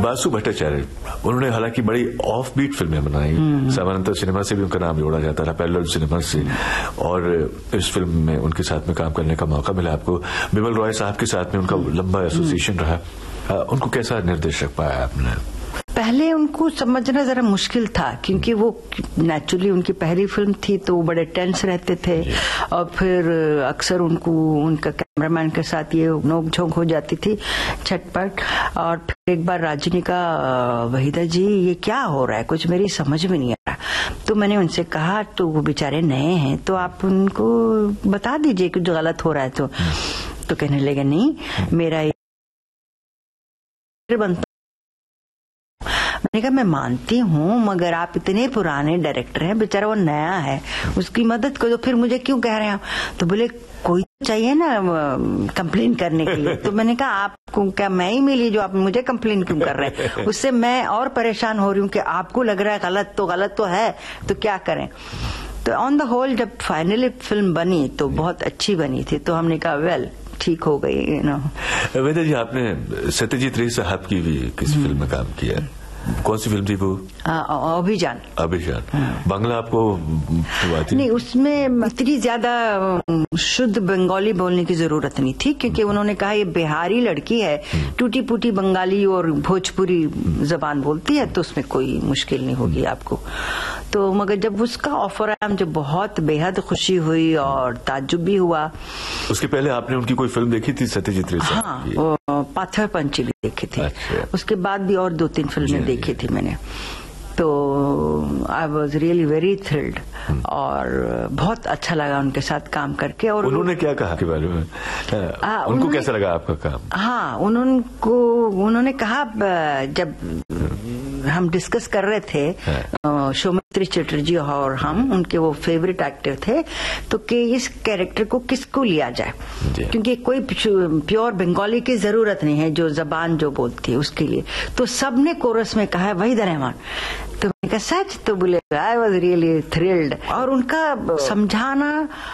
बासु भट्टाचार्य, उन्होंने हालांकि बड़ी ऑफ बीट फिल्में बनाई, समानांतर सिनेमा से भी उनका नाम जोड़ा जाता था, पैरेलल सिनेमा से, और इस फिल्म में उनके साथ में काम करने का मौका मिला आपको। बिमल रॉय साहब के साथ में उनका लंबा एसोसिएशन रहा। उनको कैसा निर्देशक पाया आपने? पहले उनको समझना जरा मुश्किल था, क्योंकि वो नेचुरली उनकी पहली फिल्म थी तो वो बड़े टेंस रहते थे, और फिर अक्सर उनको उनका कैमरामैन के साथ ये नोक-झोंक हो जाती थी, छटपट। और फिर एक बार राजनी का, वहीदा जी ये क्या हो रहा है, कुछ मेरी समझ में नहीं आ रहा। तो मैंने उनसे कहा, तो वो बेचारे नए हैं तो आप उनको बता दीजिए कुछ गलत हो रहा है तो कहने लगे नहीं, मेरा बनता। मैंने कहा मैं मानती हूँ, मगर आप इतने पुराने डायरेक्टर हैं, बेचारा वो नया है, उसकी मदद करो, फिर मुझे क्यों कह रहे हैं? तो बोले कोई चाहिए ना कंप्लेन करने के लिए। तो मैंने कहा आपको क्या मैं ही मिली जो आप मुझे कंप्लेन क्यों कर रहे हैं? उससे मैं और परेशान हो रही हूँ कि आपको लग रहा है गलत तो है, तो क्या करें? तो ऑन द होल जब फाइनली फिल्म बनी तो बहुत अच्छी बनी थी, तो हमने कहा वेल ठीक हो गई। वेदा जी, आपने सत्यजीत रे साहब की भी किसी फिल्म में काम किया, कौन सी फिल्म थी वो? अभिजान। बांग्ला आपको नहीं, उसमें इतनी ज्यादा शुद्ध बंगाली बोलने की जरूरत नहीं थी, क्योंकि उन्होंने कहा ये बिहारी लड़की है, टूटी फूटी बंगाली और भोजपुरी जबान बोलती है, तो उसमें कोई मुश्किल नहीं होगी आपको। तो मगर जब उसका ऑफर आया मुझे बहुत बेहद खुशी हुई और ताज्जुब भी हुआ। उसके पहले आपने उनकी कोई फिल्म देखी थी सत्यजीत रे साहब? हाँ, पाथर पंचली देखी थी। अच्छा। उसके बाद भी और 2-3 फिल्में देखी थी मैंने। तो I was really very thrilled, और बहुत अच्छा लगा उनके साथ काम करके। और उन्होंने क्या कहा के बारे में? उनको कैसा लगा आपका काम? हाँ, उन्होंने कहा, जब हम डिस्कस कर रहे थे, सौमित्री चटर्जी और हम, उनके वो फेवरेट एक्टर थे, तो कि इस कैरेक्टर को किसको लिया जाए, क्योंकि कोई प्योर बंगाली की जरूरत नहीं है, जो जबान जो बोलती है उसके लिए। तो सबने कोरस में कहा है वहीदा रहमान। तो मैंने कहा सच? तो बोले आई वॉज रियली थ्रिल्ड। और उनका समझाना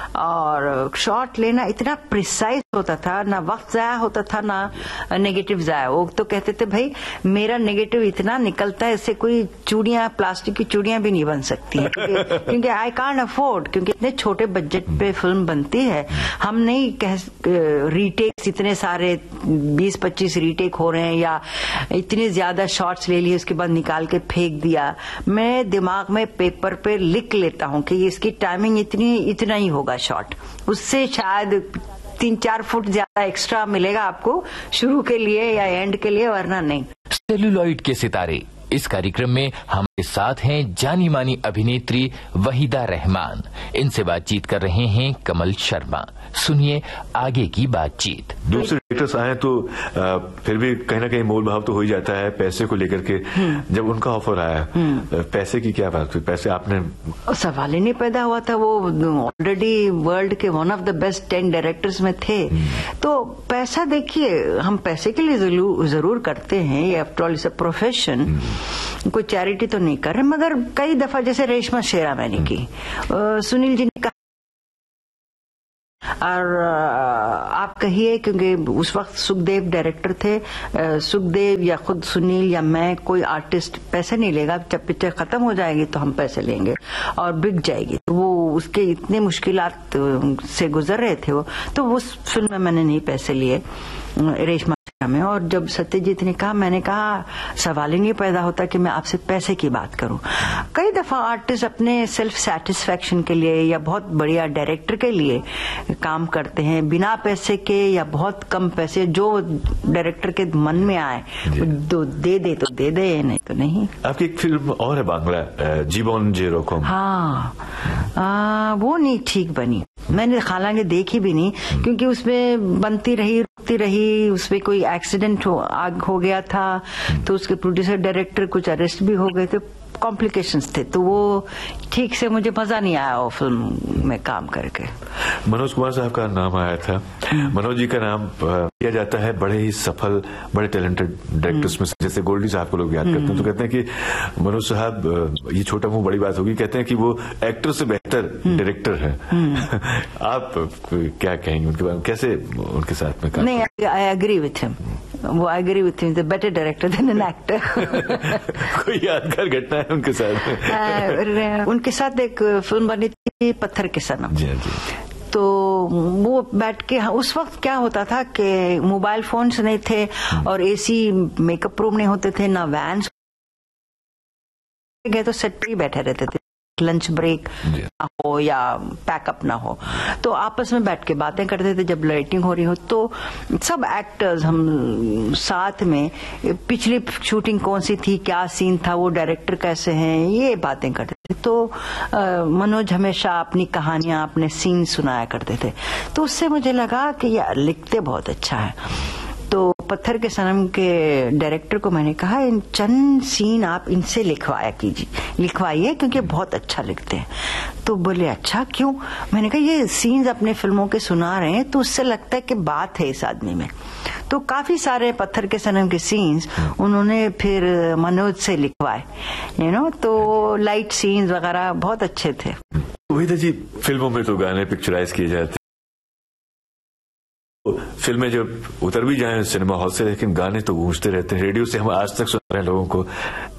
और शॉट लेना इतना प्रिसाइज होता था, ना वक्त जाया होता था ना नेगेटिव जाया। वो तो कहते थे भाई मेरा नेगेटिव इतना निकलता है, इससे कोई चूड़ियां, प्लास्टिक की चूड़ियां भी नहीं बन सकती है, क्योंकि आई कांट अफोर्ड, क्योंकि इतने छोटे बजट पे फिल्म बनती है। हम नहीं रीटेक्स इतने सारे 20-25 रीटेक हो रहे हैं, या इतने ज्यादा शॉट्स ले लिए उसके बाद निकाल के फेंक दिया। मैं दिमाग में पेपर पे लिख लेता हूँ कि इसकी टाइमिंग इतना ही होगा शॉट, उससे शायद 3-4 फुट ज्यादा एक्स्ट्रा मिलेगा आपको शुरू के लिए या एंड के लिए, वरना नहीं। सेलुलॉइड के सितारे, इस कार्यक्रम में हमारे साथ हैं जानी मानी अभिनेत्री वहीदा रहमान। इनसे बातचीत कर रहे हैं कमल शर्मा। सुनिए आगे की बातचीत। दूसरे डायरेक्टर्स आए तो फिर भी कहीं ना कहीं मोल भाव तो हो ही जाता है पैसे को लेकर के। जब उनका ऑफर आया, पैसे की क्या बात हुई? पैसे आपने, सवाल ही नहीं पैदा हुआ था। वो ऑलरेडी वर्ल्ड के one of the best 10 directors में थे, तो पैसा देखिए हम पैसे के लिए जरूर करते हैं, ये after all is a profession, कोई चैरिटी तो नहीं कर रहे। मगर कई दफा जैसे रेशमा शेरा मैंने की, सुनील जी ने कहा, और आप कहिए, क्योंकि उस वक्त सुखदेव डायरेक्टर थे, सुखदेव या खुद सुनील या मैं, कोई आर्टिस्ट पैसे नहीं लेगा। जब पिक्चर खत्म हो जाएगी तो हम पैसे लेंगे और बिक जाएगी। तो वो उसके इतने मुश्किलात से गुजर रहे थे वो, तो उस फिल्म में मैंने नहीं पैसे लिए रेशमा में। और जब सत्यजीत ने कहा, मैंने कहा सवाल ही नहीं पैदा होता कि मैं आपसे पैसे की बात करूं। कई दफा आर्टिस्ट अपने सेल्फ सेटिस्फैक्शन के लिए या बहुत बढ़िया डायरेक्टर के लिए काम करते हैं बिना पैसे के, या बहुत कम पैसे, जो डायरेक्टर के मन में आए तो दे दे तो दे दे, नहीं तो नहीं। आपकी एक फिल्म और है बांग्ला, जीवन जे रोकम। हाँ, वो नहीं ठीक बनी, मैंने हालांकि देखी भी नहीं, क्योंकि उसमें बनती रही, रुकती रही, उसमें कोई एक्सीडेंट हो गया था, तो उसके प्रोड्यूसर डायरेक्टर कुछ अरेस्ट भी हो गए थे, कॉम्प्लिकेशंस थे, तो वो ठीक से मुझे मजा नहीं आया वो फिल्म में काम करके। मनोज कुमार साहब का नाम आया था। मनोज जी का नाम किया जाता है बड़े ही सफल, बड़े टैलेंटेड डायरेक्टर्स में, जैसे गोल्डी साहब को लोग याद करते हैं तो कहते हैं कि मनोज साहब, ये छोटा मुंह बड़ी बात होगी, कहते हैं कि वो एक्टर से बेहतर डायरेक्टर है। आप क्या कहेंगे उनके बारे में, कैसे उनके साथ में काम? नहीं, आई एग्री विथ हिम। वो I agree with him, the better director then an actor. कोई यादगार घटना है उनके साथ? उनके साथ एक फिल्म बनी थी पत्थर के सनम। जी जी। तो वो बैठ के, उस वक्त क्या होता था कि मोबाइल फोन्स नहीं थे और एसी मेकअप रूम नहीं होते थे, ना वैन्स गए, तो सेट पे ही बैठे रहते थे, लंच ब्रेक ना हो या पैकअप ना हो, तो आपस में बैठ के बातें करते थे जब लाइटिंग हो रही हो। तो सब एक्टर्स हम साथ में पिछली शूटिंग कौन सी थी, क्या सीन था, वो डायरेक्टर कैसे हैं, ये बातें करते थे। तो मनोज हमेशा अपनी कहानियां, अपने सीन सुनाया करते थे। तो उससे मुझे लगा कि यार लिखते बहुत अच्छा है। तो पत्थर के सनम के डायरेक्टर को मैंने कहा, इन चंद सीन आप इनसे लिखवाइए क्योंकि बहुत अच्छा लिखते हैं। तो बोले अच्छा क्यों? मैंने कहा ये सीन्स अपने फिल्मों के सुना रहे हैं तो उससे लगता है कि बात है इस आदमी में। तो काफी सारे पत्थर के सनम के सीन्स उन्होंने फिर मनोज से लिखवाए, तो लाइट सीन्स वगैरह बहुत अच्छे थे। वहीदा जी, फिल्मों में तो गाने पिक्चराइज किए जाते, फिल्में जब उतर भी जाएं सिनेमा हॉल से, लेकिन गाने तो गूंजते रहते हैं, रेडियो से हम आज तक सुन रहे हैं लोगों को।